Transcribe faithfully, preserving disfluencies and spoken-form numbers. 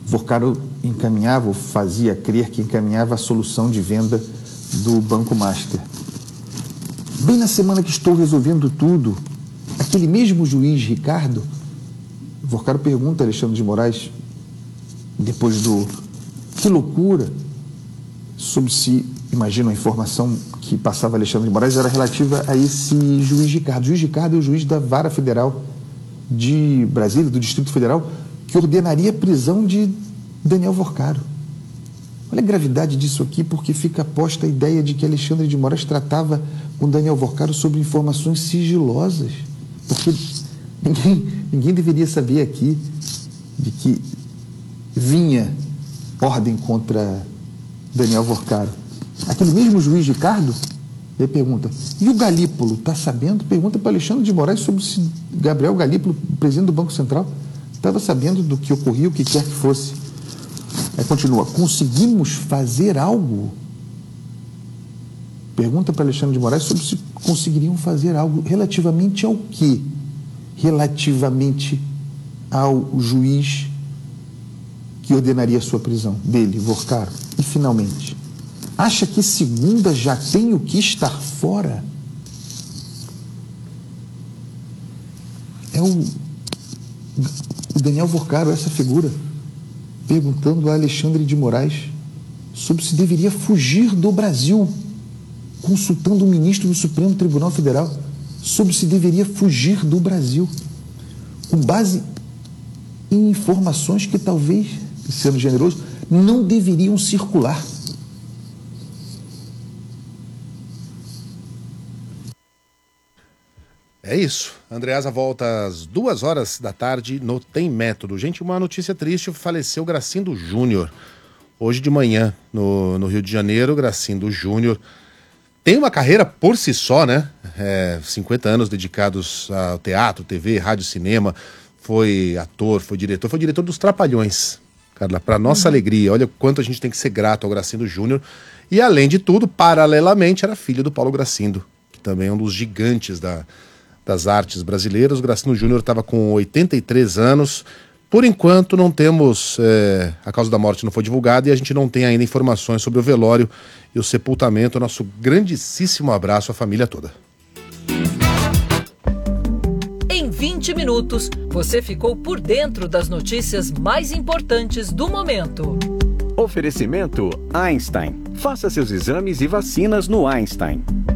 Vorcaro encaminhava, ou fazia crer que encaminhava a solução de venda do Banco Master. Bem na semana que estou resolvendo tudo, aquele mesmo juiz, Ricardo, Vorcaro pergunta a Alexandre de Moraes, depois do... Que loucura! Sobre se, imagino, a informação que passava Alexandre de Moraes era relativa a esse juiz Ricardo. O juiz Ricardo é o juiz da Vara Federal de Brasília, do Distrito Federal, que ordenaria a prisão de Daniel Vorcaro. Olha a gravidade disso aqui, porque fica posta a ideia de que Alexandre de Moraes tratava com Daniel Vorcaro sobre informações sigilosas. Porque ninguém, ninguém deveria saber aqui de que vinha ordem contra Daniel Vorcaro. Aquele mesmo juiz Ricardo, ele pergunta, e o Galípolo, está sabendo? Pergunta para Alexandre de Moraes sobre se Gabriel Galípolo, presidente do Banco Central, estava sabendo do que ocorria, o que quer que fosse. Aí continua, conseguimos fazer algo? Pergunta para Alexandre de Moraes sobre se conseguiriam fazer algo relativamente ao quê? Relativamente ao juiz que ordenaria a sua prisão, dele, Vorcaro. E, finalmente, acha que segunda já tem o que estar fora? É o, o Daniel Vorcaro, essa figura, perguntando a Alexandre de Moraes sobre se deveria fugir do Brasil, consultando o ministro do Supremo Tribunal Federal sobre se deveria fugir do Brasil, com base em informações que talvez, sendo generoso, não deveriam circular. É isso. Andreasa volta às duas horas da tarde no Tem Método. Gente, uma notícia triste, faleceu Gracindo Júnior. Hoje de manhã, no, no Rio de Janeiro, Gracindo Júnior tem uma carreira por si só, né? É, cinquenta anos dedicados ao teatro, T V, rádio, cinema. Foi ator, foi diretor, foi diretor dos Trapalhões. Carla, para nossa uhum. alegria, olha quanto a gente tem que ser grato ao Gracindo Júnior. E além de tudo, paralelamente, era filho do Paulo Gracindo, que também é um dos gigantes da, das artes brasileiras. O Gracindo Júnior estava com oitenta e três anos. Por enquanto não temos, é, a causa da morte não foi divulgada e a gente não tem ainda informações sobre o velório e o sepultamento. Nosso grandíssimo abraço à família toda. Em vinte minutos, você ficou por dentro das notícias mais importantes do momento. Oferecimento Einstein. Faça seus exames e vacinas no Einstein.